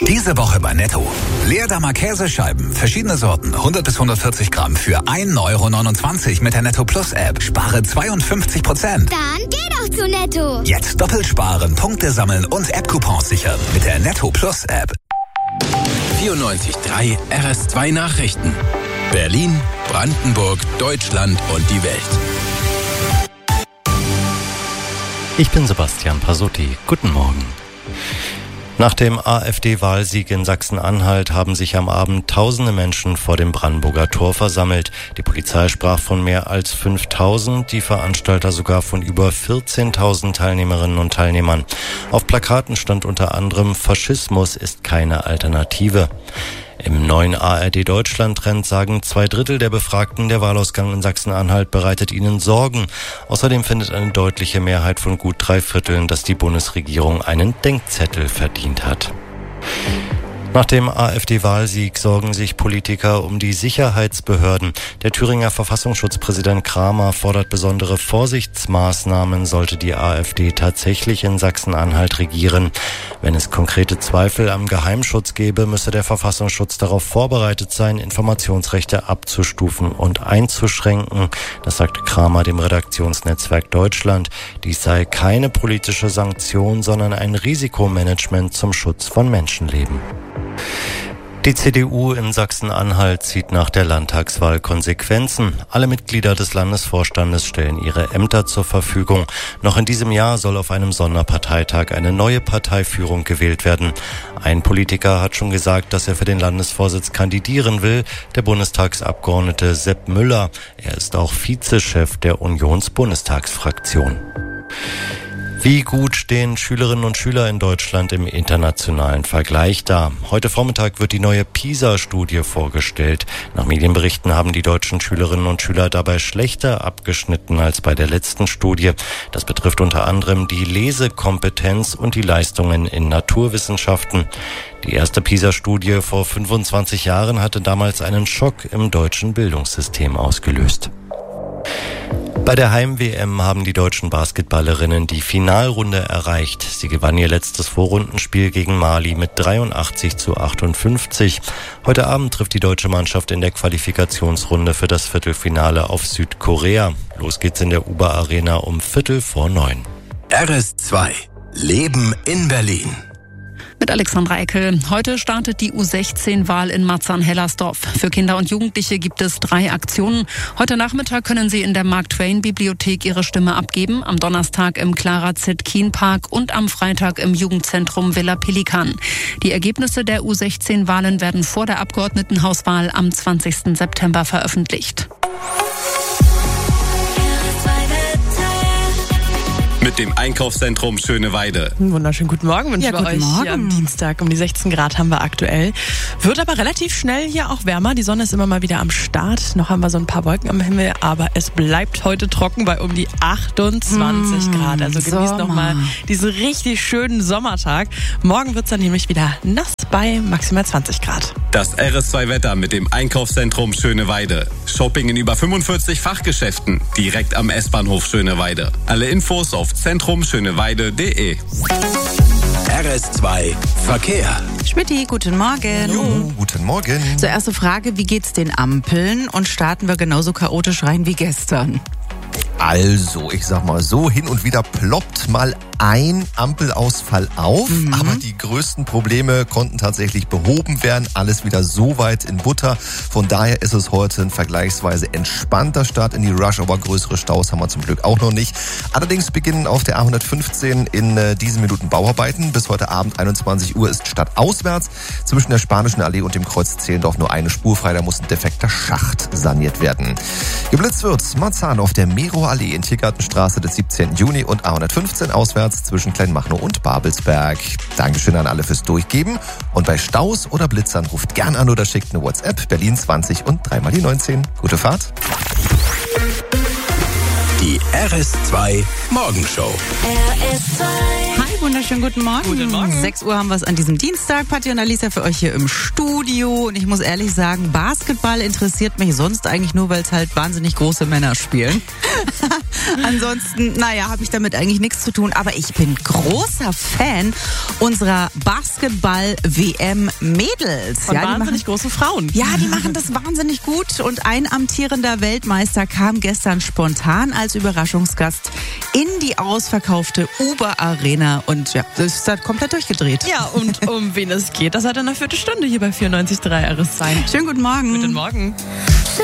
Diese Woche bei Netto. Leerdammer Käsescheiben, verschiedene Sorten, 100 bis 140 Gramm für 1,29 € mit der Netto Plus App. Spare 52%. Dann geh doch zu Netto. Jetzt doppelt sparen, Punkte sammeln und App-Coupons sichern mit der Netto Plus App. 94.3 RS2 Nachrichten. Berlin, Brandenburg, Deutschland und die Welt. Ich bin Sebastian Pasotti. Guten Morgen. Nach dem AfD-Wahlsieg in Sachsen-Anhalt haben sich am Abend tausende Menschen vor dem Brandenburger Tor versammelt. Die Polizei sprach von mehr als 5.000, die Veranstalter sogar von über 14.000 Teilnehmerinnen und Teilnehmern. Auf Plakaten stand unter anderem: Faschismus ist keine Alternative. Im neuen ARD-Deutschland-Trend sagen 2/3 der Befragten, der Wahlausgang in Sachsen-Anhalt bereitet ihnen Sorgen. Außerdem findet eine deutliche Mehrheit von gut 3/4, dass die Bundesregierung einen Denkzettel verdient hat. Nach dem AfD-Wahlsieg sorgen sich Politiker um die Sicherheitsbehörden. Der Thüringer Verfassungsschutzpräsident Kramer fordert besondere Vorsichtsmaßnahmen, sollte die AfD tatsächlich in Sachsen-Anhalt regieren. Wenn es konkrete Zweifel am Geheimschutz gäbe, müsse der Verfassungsschutz darauf vorbereitet sein, Informationsrechte abzustufen und einzuschränken. Das sagte Kramer dem Redaktionsnetzwerk Deutschland. Dies sei keine politische Sanktion, sondern ein Risikomanagement zum Schutz von Menschenleben. Die CDU in Sachsen-Anhalt zieht nach der Landtagswahl Konsequenzen. Alle Mitglieder des Landesvorstandes stellen ihre Ämter zur Verfügung. Noch in diesem Jahr soll auf einem Sonderparteitag eine neue Parteiführung gewählt werden. Ein Politiker hat schon gesagt, dass er für den Landesvorsitz kandidieren will, der Bundestagsabgeordnete Sepp Müller. Er ist auch Vizechef der Unionsbundestagsfraktion. Wie gut stehen Schülerinnen und Schüler in Deutschland im internationalen Vergleich da? Heute Vormittag wird die neue PISA-Studie vorgestellt. Nach Medienberichten haben die deutschen Schülerinnen und Schüler dabei schlechter abgeschnitten als bei der letzten Studie. Das betrifft unter anderem die Lesekompetenz und die Leistungen in Naturwissenschaften. Die erste PISA-Studie vor 25 Jahren hatte damals einen Schock im deutschen Bildungssystem ausgelöst. Bei der Heim-WM haben die deutschen Basketballerinnen die Finalrunde erreicht. Sie gewann ihr letztes Vorrundenspiel gegen Mali mit 83-58. Heute Abend trifft die deutsche Mannschaft in der Qualifikationsrunde für das Viertelfinale auf Südkorea. Los geht's in der Uber Arena um 8:45. RS2 Leben in Berlin. Mit Alexandra Eckel. Heute startet die U16-Wahl in Marzahn-Hellersdorf. Für Kinder und Jugendliche gibt es 3 Aktionen. Heute Nachmittag können sie in der Mark-Twain-Bibliothek ihre Stimme abgeben, am Donnerstag im Clara Zetkin-Park und am Freitag im Jugendzentrum Villa Pelikan. Die Ergebnisse der U16-Wahlen werden vor der Abgeordnetenhauswahl am 20. September veröffentlicht. Mit dem Einkaufszentrum Schöneweide. Einen wunderschönen guten Morgen wünschen wir euch. Morgen. Hier am Dienstag um die 16 Grad haben wir aktuell. Wird aber relativ schnell hier auch wärmer. Die Sonne ist immer mal wieder am Start. Noch haben wir so ein paar Wolken am Himmel, aber es bleibt heute trocken bei um die 28 Grad. Also genießt noch mal diesen richtig schönen Sommertag. Morgen wird es dann nämlich wieder nass bei maximal 20 Grad. Das RS2-Wetter mit dem Einkaufszentrum Schöneweide. Shopping in über 45 Fachgeschäften. Direkt am S-Bahnhof Schöneweide. Alle Infos auf zentrumschöneweide.de. RS2 Verkehr. Schmidti, guten Morgen. Jo, guten Morgen. Zur erste Frage, wie geht's den Ampeln? Und starten wir genauso chaotisch rein wie gestern? Also, ich sag mal so, hin und wieder ploppt mal ein Ampelausfall auf, aber die größten Probleme konnten tatsächlich behoben werden. Alles wieder so weit in Butter. Von daher ist es heute ein vergleichsweise entspannter Start in die Rush, aber größere Staus haben wir zum Glück auch noch nicht. Allerdings beginnen auf der A115 in diesen Minuten Bauarbeiten. Bis heute Abend 21 Uhr ist stadtauswärts zwischen der Spanischen Allee und dem Kreuz Zehlendorf nur eine Spur frei. Da muss ein defekter Schacht saniert werden. Geblitzt wird Marzahn auf der Merower Allee in Tiergartenstraße des 17. Juni und A115 auswärts zwischen Kleinmachnow und Babelsberg. Dankeschön an alle fürs Durchgeben. Und bei Staus oder Blitzern ruft gern an oder schickt eine WhatsApp Berlin 20 und 3 mal die 19. Gute Fahrt. Die RS2 Morgenshow. Hi, wunderschönen guten Morgen. Guten Morgen. 6 Uhr haben wir es an diesem Dienstag. Patti und Alicia für euch hier im Studio. Und ich muss ehrlich sagen, Basketball interessiert mich sonst eigentlich nur, weil es halt wahnsinnig große Männer spielen. Ansonsten, habe ich damit eigentlich nichts zu tun. Aber ich bin großer Fan unserer Basketball-WM-Mädels. Von wahnsinnig große Frauen. Ja, die machen das wahnsinnig gut. Und ein amtierender Weltmeister kam gestern spontan als Überraschungsgast in die ausverkaufte Uber Arena. Und ja, das ist halt komplett durchgedreht. Ja, und um wen es geht, das hat in einer Viertelstunde hier bei 94.3 RS sein. Schönen guten Morgen. Guten Morgen.